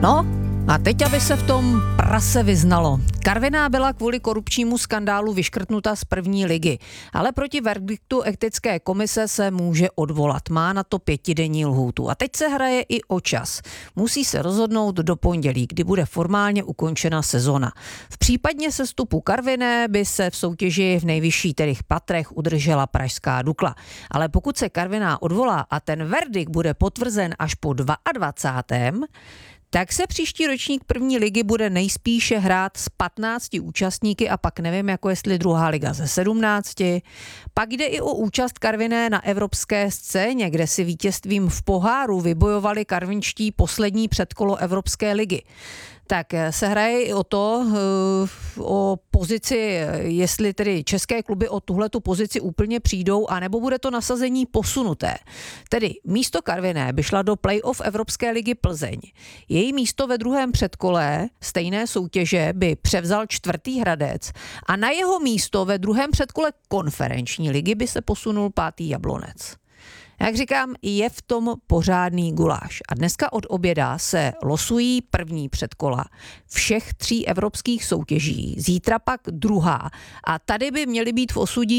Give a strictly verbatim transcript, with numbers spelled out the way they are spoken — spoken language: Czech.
No a teď, aby se v tom prase vyznalo. Karviná byla kvůli korupčnímu skandálu vyškrtnuta z první ligy, ale proti verdiktu etické komise se může odvolat. Má na to pětidenní lhůtu. A teď se hraje i o čas. Musí se rozhodnout do pondělí, kdy bude formálně ukončena sezona. V případě sestupu Karviné by se v soutěži v nejvyšší tedy patrech udržela pražská Dukla. Ale pokud se Karviná odvolá a ten verdikt bude potvrzen až po dvacátém druhém tak se příští ročník první ligy bude nejspíše hrát s patnácti účastníky a pak nevím, jako jestli druhá liga ze sedmnácti. Pak jde i o účast Karviné na evropské scéně, kde si vítězstvím v poháru vybojovali karvinští poslední předkolo Evropské ligy. Tak se hraje i o to, o pozici, jestli tedy české kluby o tuhletu pozici úplně přijdou, anebo bude to nasazení posunuté. Tedy místo Karviné by šla do play-off Evropské ligy Plzeň. Její místo ve druhém předkole stejné soutěže by převzal čtvrtý Hradec a na jeho místo ve druhém předkole konferenční ligy by se posunul pátý Jablonec. Jak říkám, je v tom pořádný guláš. A dneska od oběda se losují první předkola všech tří evropských soutěží. Zítra pak druhá. A tady by měly být v osudí